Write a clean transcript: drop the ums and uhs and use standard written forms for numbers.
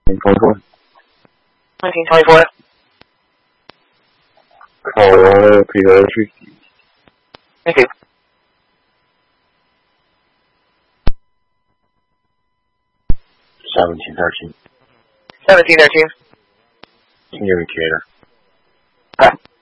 1924. 1924. Colorado Pediatric. Thank you. 1713. 1713. Communicator. Okay.